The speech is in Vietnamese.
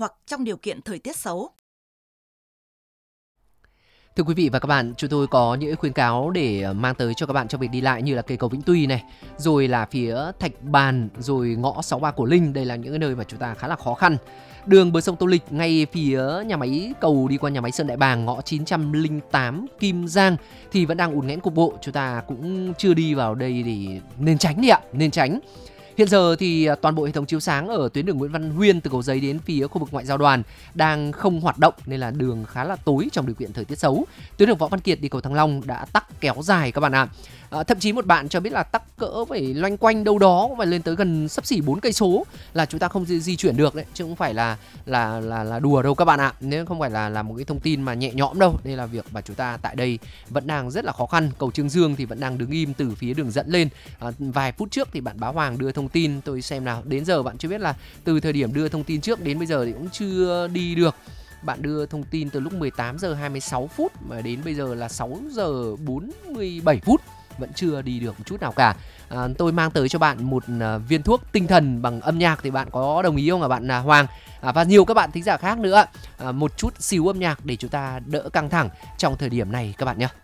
hoặc trong điều kiện thời tiết xấu. Thưa quý vị và các bạn, chúng tôi có những khuyến cáo để mang tới cho các bạn trong việc đi lại như là cây cầu Vĩnh Tuy này, rồi là phía Thạch Bàn, rồi ngõ 63 Cổ Linh. Đây là những cái nơi mà chúng ta khá là khó khăn. Đường bờ sông Tô Lịch ngay phía nhà máy cầu đi qua nhà máy Sơn Đại Bàng, ngõ 908 Kim Giang thì vẫn đang ùn nghẽn cục bộ. Chúng ta cũng chưa đi vào đây thì nên tránh đi ạ, nên tránh. Hiện giờ thì toàn bộ hệ thống chiếu sáng ở tuyến đường Nguyễn Văn Huyên từ Cầu Giấy đến phía khu vực Ngoại giao Đoàn đang không hoạt động nên là đường khá là tối trong điều kiện thời tiết xấu. Tuyến đường Võ Văn Kiệt đi cầu Thăng Long đã tắc kéo dài các bạn ạ. Thậm chí một bạn cho biết là tắc cỡ phải loanh quanh đâu đó cũng phải lên tới gần xấp xỉ 4 cây số là chúng ta không di chuyển được đấy, chứ không phải là đùa đâu các bạn ạ. Nếu không phải là một cái thông tin mà nhẹ nhõm đâu. Đây là việc mà chúng ta tại đây vẫn đang rất là khó khăn. Cầu Trương Dương thì vẫn đang đứng im từ phía đường dẫn lên. Vài phút trước thì bạn Bá Hoàng đưa thông tin, tôi xem nào, đến giờ bạn chưa biết là từ thời điểm đưa thông tin trước đến bây giờ thì cũng chưa đi được. Bạn đưa thông tin từ lúc 18 giờ 26 phút mà đến bây giờ là 6 giờ 47 phút vẫn chưa đi được một chút nào cả. Tôi mang tới cho bạn một viên thuốc tinh thần bằng âm nhạc thì bạn có đồng ý không hả bạn Hoàng? Và nhiều các bạn thính giả khác nữa. Một chút xíu âm nhạc để chúng ta đỡ căng thẳng trong thời điểm này các bạn nhé.